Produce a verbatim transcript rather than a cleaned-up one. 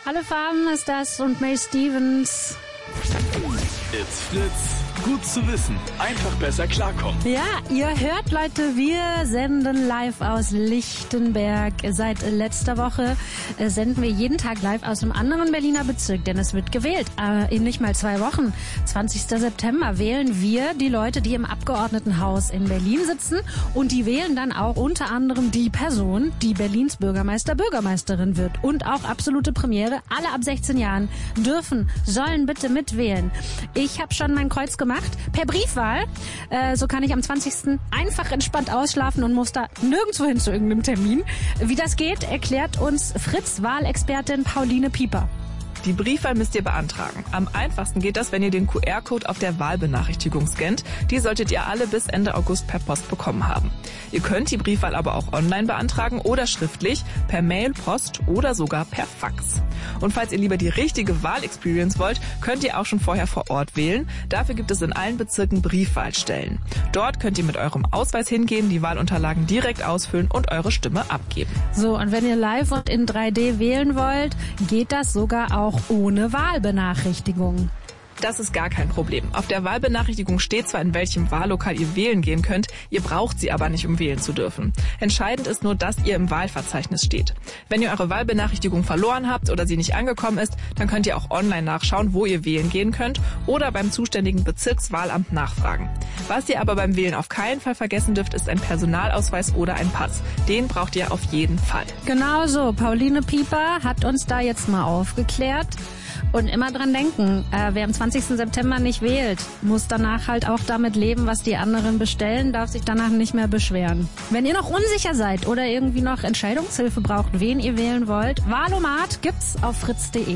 Alle Farben ist das und May Stevens. It's Fritz. Gut zu wissen. Einfach besser klarkommen. Ja, ihr hört, Leute, wir senden live aus Lichtenberg. Seit letzter Woche äh, senden wir jeden Tag live aus einem anderen Berliner Bezirk, denn es wird gewählt. Äh, in nicht mal zwei Wochen, zwanzigsten September, wählen wir die Leute, die im Abgeordnetenhaus in Berlin sitzen. Und die wählen dann auch unter anderem die Person, die Berlins Bürgermeister, Bürgermeisterin wird. Und auch absolute Premiere, alle ab sechzehn Jahren dürfen, sollen bitte mitwählen. Ich habe schon mein Kreuz gemacht. Per Briefwahl. Äh, so kann ich am zwanzigsten einfach entspannt ausschlafen und muss da nirgendwo hin zu irgendeinem Termin. Wie das geht, erklärt uns Fritz-Wahlexpertin Pauline Pieper. Die Briefwahl müsst ihr beantragen. Am einfachsten geht das, wenn ihr den Q R-Code auf der Wahlbenachrichtigung scannt. Die solltet ihr alle bis Ende August per Post bekommen haben. Ihr könnt die Briefwahl aber auch online beantragen oder schriftlich, per Mail, Post oder sogar per Fax. Und falls ihr lieber die richtige Wahlexperience wollt, könnt ihr auch schon vorher vor Ort wählen. Dafür gibt es in allen Bezirken Briefwahlstellen. Dort könnt ihr mit eurem Ausweis hingehen, die Wahlunterlagen direkt ausfüllen und eure Stimme abgeben. So, und wenn ihr live und in drei D wählen wollt, geht das sogar auch ohne Wahlbenachrichtigung. Das ist gar kein Problem. Auf der Wahlbenachrichtigung steht zwar, in welchem Wahllokal ihr wählen gehen könnt, ihr braucht sie aber nicht, um wählen zu dürfen. Entscheidend ist nur, dass ihr im Wahlverzeichnis steht. Wenn ihr eure Wahlbenachrichtigung verloren habt oder sie nicht angekommen ist, dann könnt ihr auch online nachschauen, wo ihr wählen gehen könnt oder beim zuständigen Bezirkswahlamt nachfragen. Was ihr aber beim Wählen auf keinen Fall vergessen dürft, ist ein Personalausweis oder ein Pass. Den braucht ihr auf jeden Fall. Genau so. Pauline Pieper hat uns da jetzt mal aufgeklärt. Und immer dran denken, äh, wer am zwanzigsten September nicht wählt, muss danach halt auch damit leben, was die anderen bestellen, darf sich danach nicht mehr beschweren. Wenn ihr noch unsicher seid oder irgendwie noch Entscheidungshilfe braucht, wen ihr wählen wollt, Wahlomat gibt's auf fritz punkt de.